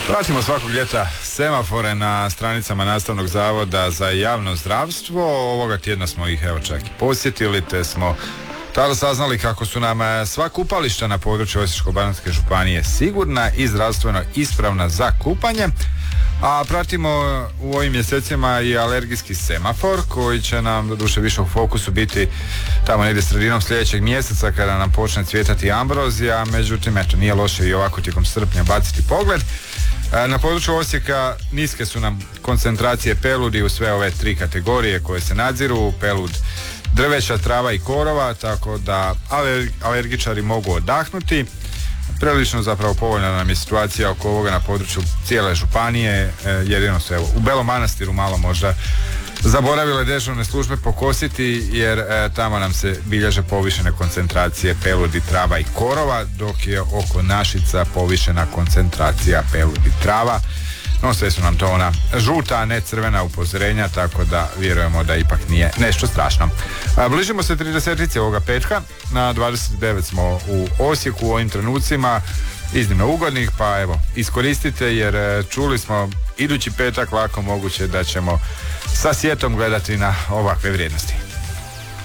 Pratimo svakog ljeta semafore na stranicama Nastavnog zavoda za javno zdravstvo. Ovoga tjedna smo ih čak i posjetili, te smo tada saznali kako su nam sva kupališta na području Osječko-baranjske županije sigurna i zdravstveno ispravna za kupanje. A pratimo u ovim mjesecima i alergijski semafor koji će nam doduše više u fokusu biti tamo negdje sredinom sljedećeg mjeseca kada nam počne cvjetati ambrozija. Međutim, nije loše i ovako tijekom srpnja baciti pogled. Na području Osijeka niske su nam koncentracije peludi u sve ove tri kategorije koje se nadziru: pelud drveća, trava i korova, tako da alergičari mogu odahnuti. Prilično zapravo povoljna nam je situacija oko ovoga na području cijele županije, jedino se u Belom Manastiru malo možda zaboravile dežurne službe pokositi, jer tamo nam se bilježe povišene koncentracije peludi, trava i korova, dok je oko Našica povišena koncentracija peludi, trava. No, sve su nam to ona žuta, a ne crvena upozorenja, tako da vjerujemo da ipak nije nešto strašno. Bližimo se 30 ovoga petka, na 29 smo u Osijeku u ovim trenucima, iznimno ugodnih, pa evo, iskoristite, jer čuli smo idući petak lako moguće da ćemo sa sjetom gledati na ovakve vrijednosti.